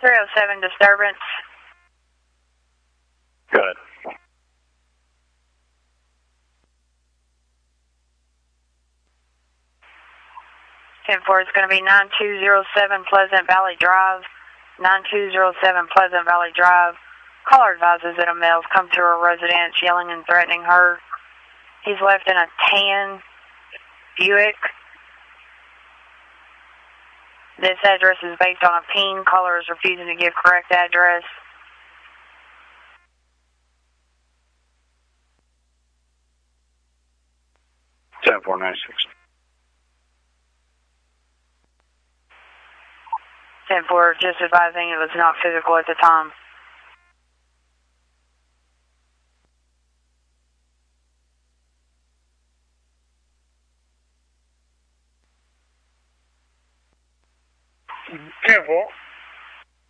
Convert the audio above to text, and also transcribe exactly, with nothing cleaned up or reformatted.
three oh seven disturbance. Good. ten four is going to be nine two zero seven Pleasant Valley Drive. nine two zero seven Pleasant Valley Drive. Caller advises that a male's come to her residence yelling and threatening her. He's left in a tan Buick. This address is based on a ping. Caller is refusing to give correct address. ten four nine six. ten four, just advising it was not physical at the time. ten four.